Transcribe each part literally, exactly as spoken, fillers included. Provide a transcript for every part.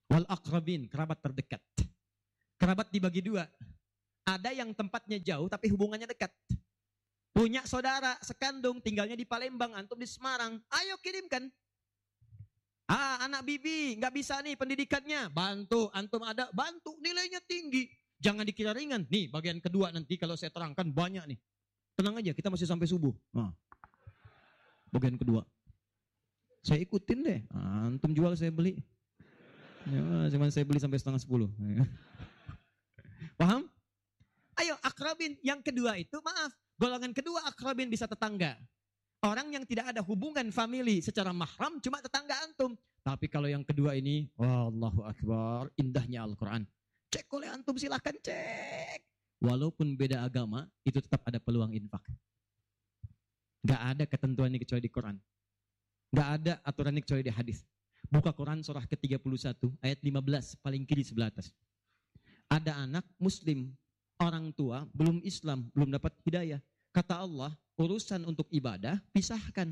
Wal aqrabin, kerabat terdekat. Kerabat dibagi dua. Ada yang tempatnya jauh tapi hubungannya dekat. Punya saudara sekandung tinggalnya di Palembang, antum di Semarang. Ayo kirimkan. Ah, anak bibi nggak bisa nih pendidikannya. Bantu, antum ada, bantu. Nilainya tinggi. Jangan dikira ringan. Nih bagian kedua nanti kalau saya terangkan banyak nih. Tenang aja, kita masih sampai subuh. Nah, bagian kedua. Saya ikutin deh. Antum jual saya beli. Ya, cuman saya beli sampai setengah sepuluh. Paham? Ayo akrabin. Yang kedua itu maaf. Golongan kedua akrabin bisa tetangga. Orang yang tidak ada hubungan famili secara mahram cuma tetangga antum. Tapi kalau yang kedua ini, Allahu Akbar, indahnya Al-Quran. Cek oleh antum, silahkan cek. Walaupun beda agama, itu tetap ada peluang infak. Gak ada ketentuan ini kecuali di Quran. Gak ada aturan ini kecuali di hadis. Buka Quran surah ke tiga puluh satu, ayat lima belas, paling kiri sebelah atas. Ada anak muslim, orang tua, belum Islam, belum dapat hidayah. Kata Allah, urusan untuk ibadah, pisahkan.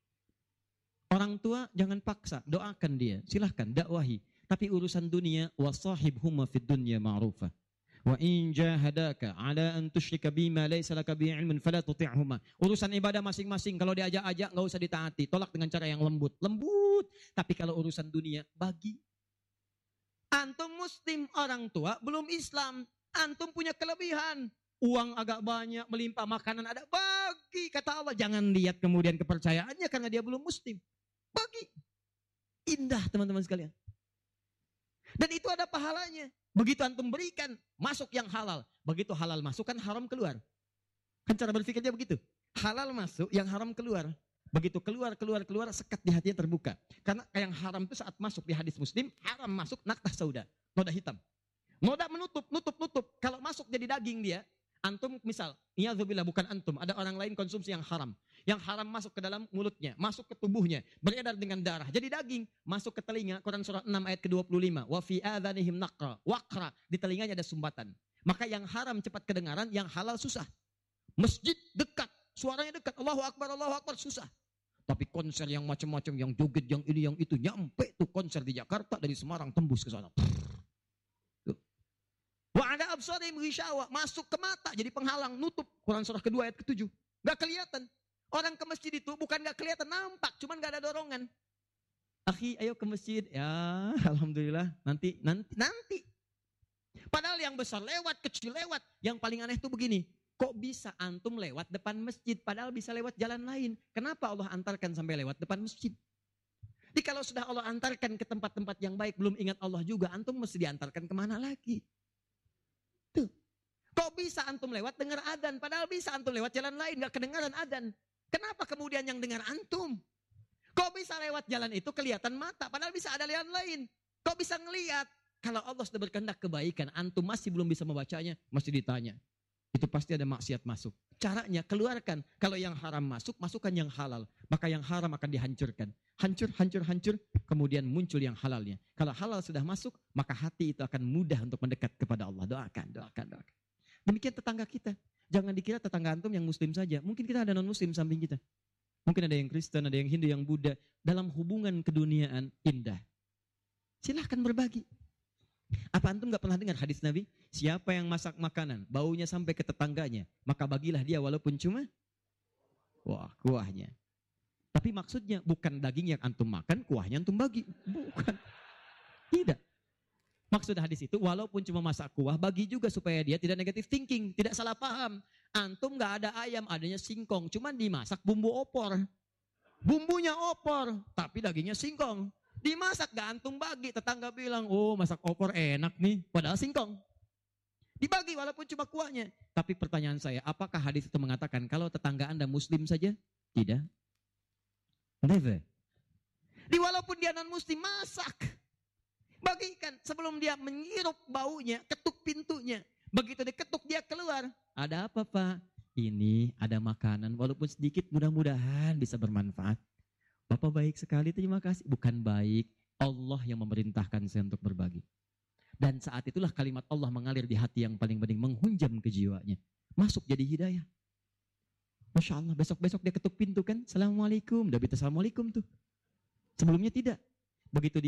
Orang tua jangan paksa, doakan dia, silahkan, dakwahi. Tapi urusan dunia, wasahibhuma fid dunya ma'rufa. Wa in jahadaka ala an tusyrika bima laysa laka bihi ilmun fala tuti'huma. Urusan ibadah masing-masing, kalau diajak-ajak enggak usah ditaati, tolak dengan cara yang lembut. Lembut. Tapi kalau urusan dunia, bagi. Antum muslim, orang tua belum Islam, antum punya kelebihan. Uang agak banyak, melimpah, makanan ada, bagi. Kata Allah, jangan lihat kemudian kepercayaannya karena dia belum muslim. Bagi. Indah teman-teman sekalian. Dan itu ada pahalanya. Begitu antum berikan, masuk yang halal. Begitu halal masuk, kan haram keluar. Kan cara berpikirnya begitu. Halal masuk, yang haram keluar. Begitu keluar, keluar, keluar, sekat di hatinya terbuka. Karena yang haram itu saat masuk di hadis muslim, haram masuk naktah sauda, noda hitam. Noda menutup, nutup, nutup. Kalau masuk jadi daging dia, antum misal, iyadzubillah bukan antum, ada orang lain konsumsi yang haram. Yang haram masuk ke dalam mulutnya, masuk ke tubuhnya, beredar dengan darah. Jadi daging, masuk ke telinga, Quran surah enam ayat ke dua puluh lima. Wa fi adhanihim naqra, waqra, di telinganya ada sumbatan. Maka yang haram cepat kedengaran, yang halal susah. Masjid dekat, suaranya dekat, Allahu Akbar, Allahu Akbar, susah. Tapi konser yang macam-macam, yang joget, yang ini, yang itu, nyampe tuh konser di Jakarta, dari Semarang tembus ke sana. Wa ada absarihim ghishawa, masuk ke mata jadi penghalang, nutup. Quran surah kedua ayat ketujuh. Gak kelihatan. Orang ke masjid itu bukan gak kelihatan, nampak, cuman gak ada dorongan. Akhi, ayo ke masjid. Ya, alhamdulillah, nanti nanti nanti. Padahal yang besar lewat, kecil lewat. Yang paling aneh itu begini, kok bisa antum lewat depan masjid padahal bisa lewat jalan lain? Kenapa Allah antarkan sampai lewat depan masjid? Jadi kalau sudah Allah antarkan ke tempat-tempat yang baik, belum ingat Allah juga, antum mesti diantarkan kemana lagi? Tuh. Kok bisa antum lewat dengar adzan, padahal bisa antum lewat jalan lain, gak kedengaran adzan. Kenapa kemudian yang dengar antum? Kok bisa lewat jalan itu kelihatan mata, padahal bisa ada jalan lain. Kok bisa ngelihat? Kalau Allah sudah berkehendak kebaikan, antum masih belum bisa membacanya, masih ditanya. Itu pasti ada maksiat masuk. Caranya keluarkan. Kalau yang haram masuk, masukkan yang halal. Maka yang haram akan dihancurkan. Hancur, hancur, hancur. Kemudian muncul yang halalnya. Kalau halal sudah masuk, maka hati itu akan mudah untuk mendekat kepada Allah. Doakan, doakan, doakan. Demikian tetangga kita. Jangan dikira tetangga antum yang muslim saja. Mungkin kita ada non-muslim samping kita. Mungkin ada yang Kristen, ada yang Hindu, yang Buddha. Dalam hubungan keduniaan indah. Silahkan berbagi. Apa antum gak pernah dengar hadis Nabi? Siapa yang masak makanan, baunya sampai ke tetangganya, maka bagilah dia walaupun cuma wah, kuahnya. Tapi maksudnya bukan daging yang antum makan, kuahnya antum bagi. Bukan. Tidak. Maksud hadis itu, walaupun cuma masak kuah, bagi juga supaya dia tidak negatif thinking, tidak salah paham. Antum gak ada ayam, adanya singkong, cuman dimasak bumbu opor. Bumbunya opor, tapi dagingnya singkong. Dimasak gak antum bagi, tetangga bilang, oh masak opor enak nih, padahal singkong. Dibagi walaupun cuma kuahnya. Tapi pertanyaan saya, apakah hadis itu mengatakan kalau tetangga anda muslim saja? Tidak. Never. Di walaupun dia non muslim, masak. Bagikan sebelum dia menghirup baunya, ketuk pintunya. Begitu diketuk dia keluar. Ada apa Pak? Ini ada makanan, walaupun sedikit, mudah-mudahan bisa bermanfaat. Bapak baik sekali, terima kasih. Bukan baik, Allah yang memerintahkan saya untuk berbagi. Dan saat itulah kalimat Allah mengalir di hati yang paling bening, menghunjam ke jiwanya. Masuk jadi hidayah. Masya Allah, besok-besok dia ketuk pintu kan, Assalamualaikum. Udah bisa Assalamualaikum tuh. Sebelumnya tidak. Begitu dia